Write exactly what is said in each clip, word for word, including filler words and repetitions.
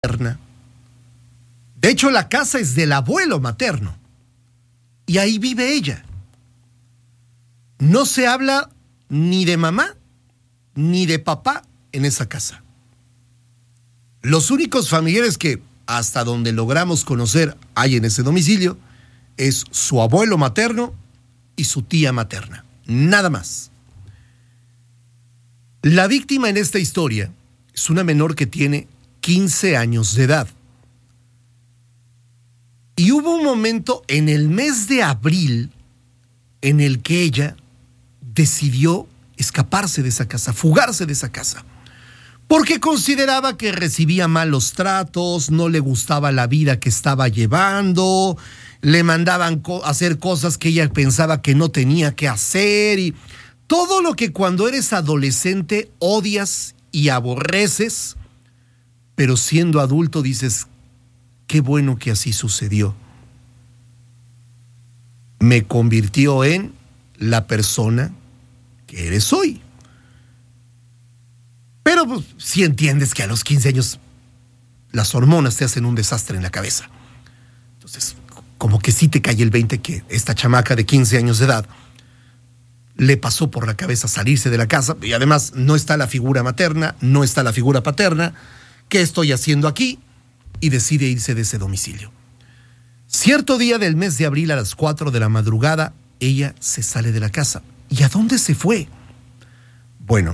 materna. De hecho, la casa es del abuelo materno. Y ahí vive ella. No se habla ni de mamá ni de papá en esa casa. Los únicos familiares que, hasta donde logramos conocer, hay en ese domicilio, es su abuelo materno y su tía materna. Nada más. La víctima en esta historia es una menor que tiene quince años de edad. Y hubo un momento en el mes de abril en el que ella decidió escaparse de esa casa, fugarse de esa casa, porque consideraba que recibía malos tratos, no le gustaba la vida que estaba llevando, le mandaban co- hacer cosas que ella pensaba que no tenía que hacer, y todo lo que cuando eres adolescente odias y aborreces, pero siendo adulto dices, qué bueno que así sucedió. Me convirtió en la persona que eres hoy. Pero pues, si entiendes que a los quince años las hormonas te hacen un desastre en la cabeza. Entonces, como que sí te cae el veinte que esta chamaca de quince años de edad le pasó por la cabeza salirse de la casa, y además no está la figura materna, no está la figura paterna. ¿Qué estoy haciendo aquí? Y decide irse de ese domicilio. Cierto día del mes de abril a las cuatro de la madrugada, ella se sale de la casa. ¿Y a dónde se fue? Bueno,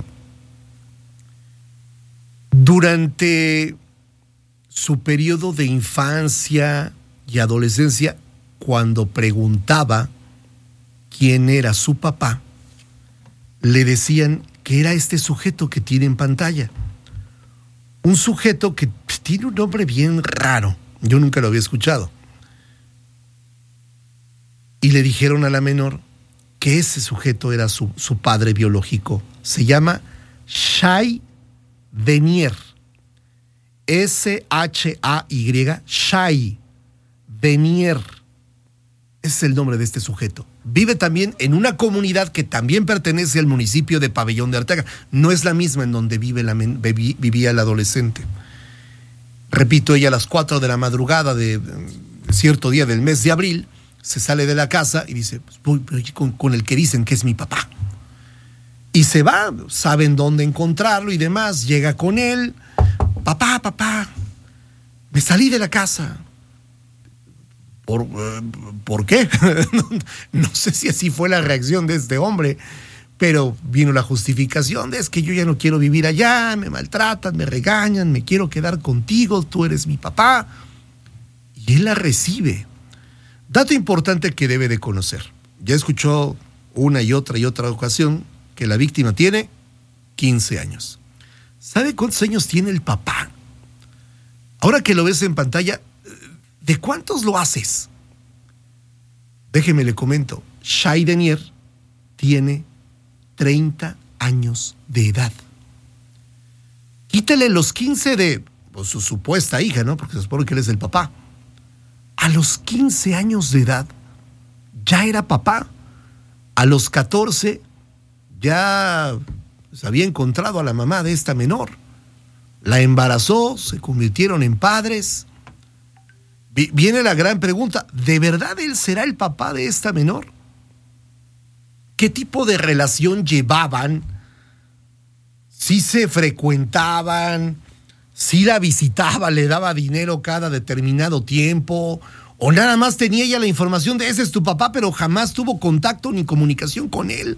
durante su periodo de infancia y adolescencia, cuando preguntaba quién era su papá, le decían que era este sujeto que tiene en pantalla. Un sujeto que tiene un nombre bien raro. Yo nunca lo había escuchado. Y le dijeron a la menor que ese sujeto era su, su padre biológico. Se llama Shai Denier. S H A Y, Shai Denier. Ese es el nombre de este sujeto. Vive también en una comunidad que también pertenece al municipio de Pabellón de Arteaga. No es la misma en donde vive la, viví, vivía el adolescente. Repito, ella a las cuatro de la madrugada de cierto día del mes de abril se sale de la casa y dice, pues voy con, con el que dicen que es mi papá. Y se va, saben dónde encontrarlo y demás, llega con él. Papá, papá, me salí de la casa. ¿Por, ¿por qué? no, no sé si así fue la reacción de este hombre, pero vino la justificación de es que yo ya no quiero vivir allá, me maltratan, me regañan, me quiero quedar contigo, tú eres mi papá. Y él la recibe. Dato importante que debe de conocer. Ya escuchó una y otra y otra ocasión que la víctima tiene quince años. ¿Sabe cuántos años tiene el papá? Ahora que lo ves en pantalla, ¿de cuántos lo haces? Déjeme le comento. Shai Denier tiene treinta años de edad. Quítale los quince de pues, su supuesta hija, ¿no? Porque se supone que él es el papá. A los quince años de edad ya era papá. A los catorce ya pues, había encontrado a la mamá de esta menor. La embarazó, se convirtieron en padres. Viene la gran pregunta, ¿de verdad él será el papá de esta menor? ¿Qué tipo de relación llevaban? ¿Sí se frecuentaban? ¿Sí la visitaba, le daba dinero cada determinado tiempo? ¿O nada más tenía ella la información de ese es tu papá, pero jamás tuvo contacto ni comunicación con él?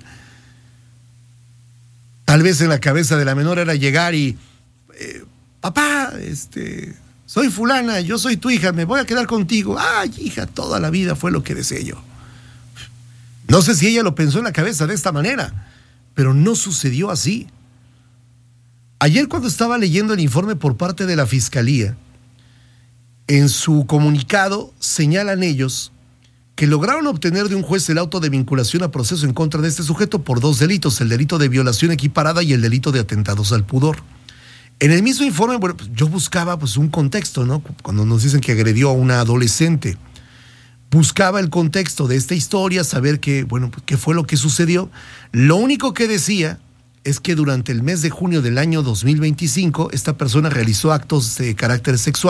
Tal vez en la cabeza de la menor era llegar y, eh, papá, este... soy fulana, yo soy tu hija, me voy a quedar contigo. Ay, hija, toda la vida fue lo que deseé yo. No sé si ella lo pensó en la cabeza de esta manera, pero no sucedió así. Ayer cuando estaba leyendo el informe por parte de la Fiscalía, en su comunicado señalan ellos que lograron obtener de un juez el auto de vinculación a proceso en contra de este sujeto por dos delitos, el delito de violación equiparada y el delito de atentados al pudor. En el mismo informe, bueno, pues yo buscaba pues, un contexto, ¿no? Cuando nos dicen que agredió a una adolescente, buscaba el contexto de esta historia, saber qué, bueno, pues, qué fue lo que sucedió. Lo único que decía es que durante el mes de junio del año dos mil veinticinco esta persona realizó actos de carácter sexual